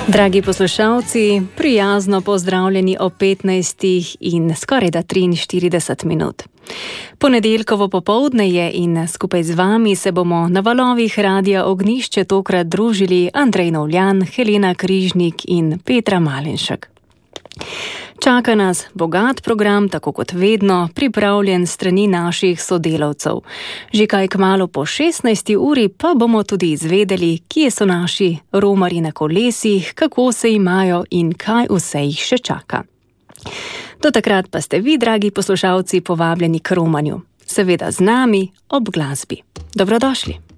Dragi poslušalci, prijazno pozdravljeni o 15 in skorajda 43 minut. Ponedeljkovo popoldne je in skupaj z vami se bomo na valovih Radia Ognjišče tokrat družili Andrej Novljan, Helena Križnik in Petra Malenšek. Čaka nas bogat program, tako kot vedno, pripravljen s strani naših sodelavcev. Že kaj kmalu po 16. uri pa bomo tudi izvedeli, kje so naši romarji na kolesih, kako se imajo in kaj vse jih še čaka. Do takrat pa ste vi, dragi poslušalci, povabljeni k romanju. Seveda z nami ob glasbi. Dobrodošli.